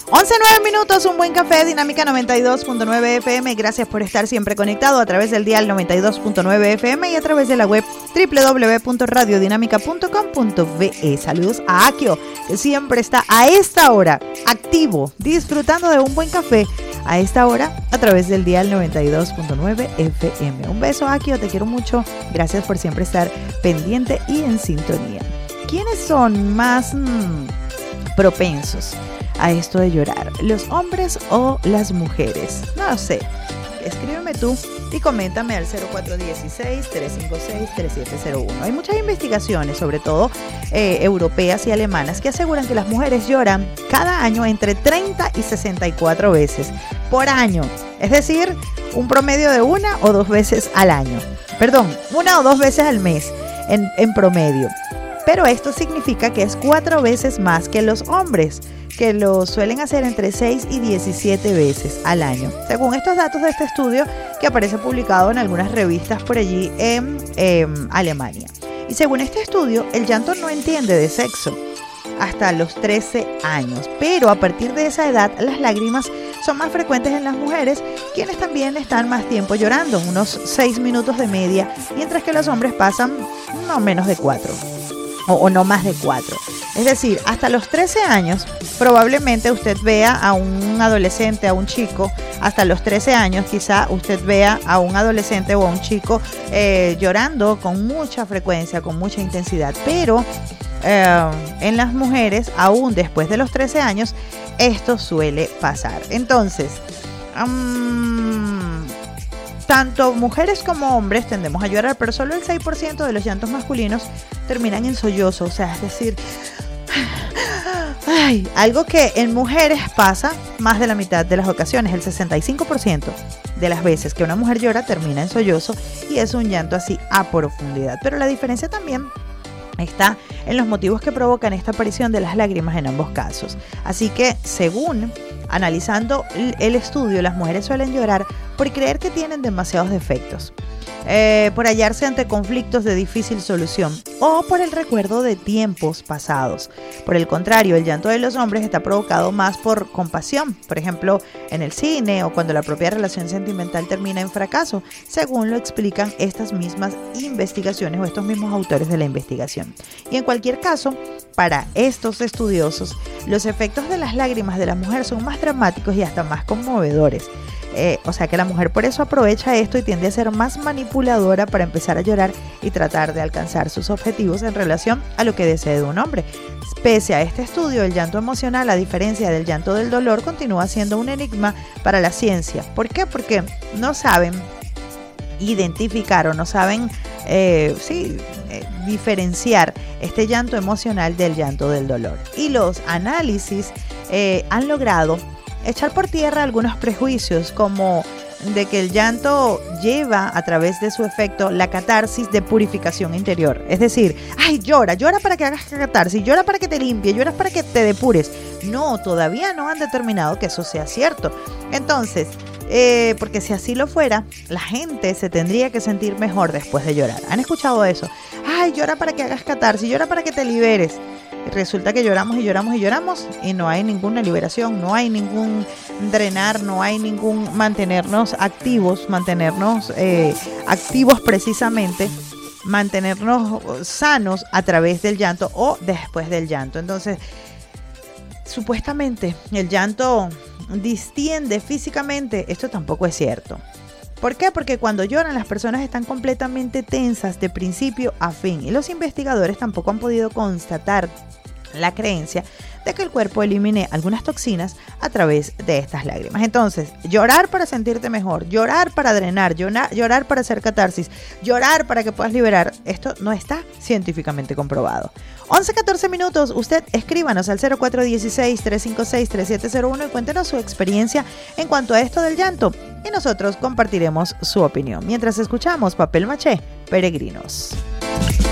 11:09, un buen café, Dinámica 92.9 FM. Gracias por estar siempre conectado a través del dial 92.9 FM y a través de la web www.radiodinamica.com.be. Saludos a Akio, que siempre está a esta hora activo, disfrutando de un buen café a esta hora a través del dial 92.9 FM. Un beso, Akio, te quiero mucho. Gracias por siempre estar pendiente y en sintonía. ¿Quiénes son más propensos a esto de llorar? ¿Los hombres o las mujeres? No lo sé. Escríbeme tú y coméntame al 0416-356-3701. Hay muchas investigaciones, sobre todo europeas y alemanas, que aseguran que las mujeres lloran cada año entre 30 y 64 veces por año. Es decir, un promedio de 1 o 2 veces al año. Perdón, 1 o 2 veces al mes en promedio. Pero esto significa que es 4 veces más que los hombres, que lo suelen hacer entre 6 y 17 veces al año, según estos datos de este estudio que aparece publicado en algunas revistas por allí en Alemania. Y según este estudio, el llanto no entiende de sexo hasta los 13 años, pero a partir de esa edad las lágrimas son más frecuentes en las mujeres, quienes también están más tiempo llorando, unos 6 minutos de media, mientras que los hombres pasan no menos de 4. O no más de 4. Es decir, hasta los 13 años probablemente usted vea a un adolescente, a un chico, hasta los 13 años quizá usted vea a un adolescente o a un chico llorando con mucha frecuencia, con mucha intensidad. Pero en las mujeres, aún después de los 13 años, esto suele pasar. Entonces, tanto mujeres como hombres tendemos a llorar, pero solo el 6% de los llantos masculinos terminan en sollozo, o sea, es decir, algo que en mujeres pasa más de la mitad de las ocasiones. El 65% de las veces que una mujer llora termina en sollozo y es un llanto así a profundidad. Pero la diferencia también está en los motivos que provocan esta aparición de las lágrimas en ambos casos. Así que, según analizando el estudio, las mujeres suelen llorar por creer que tienen demasiados defectos, por hallarse ante conflictos de difícil solución o por el recuerdo de tiempos pasados. Por el contrario, el llanto de los hombres está provocado más por compasión, por ejemplo, en el cine o cuando la propia relación sentimental termina en fracaso, según lo explican estas mismas investigaciones o estos mismos autores de la investigación. Y en cualquier caso, para estos estudiosos, los efectos de las lágrimas de la mujer son más dramáticos y hasta más conmovedores. O sea que la mujer por eso aprovecha esto y tiende a ser más manipuladora para empezar a llorar y tratar de alcanzar sus objetivos en relación a lo que desee de un hombre. Pese a este estudio, el llanto emocional, a diferencia del llanto del dolor, continúa siendo un enigma para la ciencia. ¿Por qué? Porque no saben identificar o no saben diferenciar este llanto emocional del llanto del dolor. Y los análisis han logrado echar por tierra algunos prejuicios, como de que el llanto lleva a través de su efecto la catarsis de purificación interior. Es decir, llora para que hagas catarsis, llora para que te limpie, llora para que te depures. No, todavía no han determinado que eso sea cierto. Entonces, porque si así lo fuera, la gente se tendría que sentir mejor después de llorar. ¿Han escuchado eso? Llora para que hagas catarsis, llora para que te liberes. Resulta que lloramos y lloramos y lloramos y no hay ninguna liberación, no hay ningún drenar, no hay ningún mantenernos activos precisamente, mantenernos sanos a través del llanto o después del llanto. Entonces, supuestamente el llanto distiende físicamente. Esto tampoco es cierto. ¿Por qué? Porque cuando lloran las personas están completamente tensas de principio a fin y los investigadores tampoco han podido constatar la creencia de que el cuerpo elimine algunas toxinas a través de estas lágrimas. Entonces, llorar para sentirte mejor, llorar para drenar, llorar para hacer catarsis, llorar para que puedas liberar, esto no está científicamente comprobado. 11:14, usted escríbanos al 0416-356-3701 y cuéntenos su experiencia en cuanto a esto del llanto y nosotros compartiremos su opinión mientras escuchamos Papel Maché, Peregrinos.